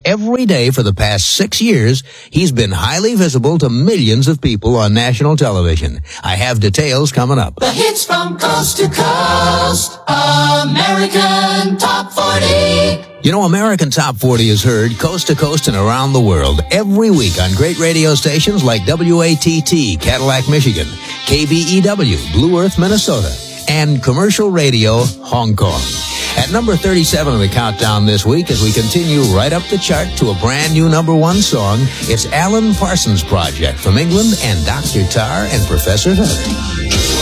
every day for the past 6 years, he's been highly visible to millions of people on national television. I have details coming up. The hits from coast to coast, American Top 40. You know, American Top 40 is heard coast to coast and around the world every week on great radio stations like WATT, Cadillac, Michigan, KBEW, Blue Earth, Minnesota, and Commercial Radio, Hong Kong. At number 37 of the countdown this week, as we continue right up the chart to a brand new number one song, it's Alan Parsons Project from England and Dr. Tarr and Professor Heather.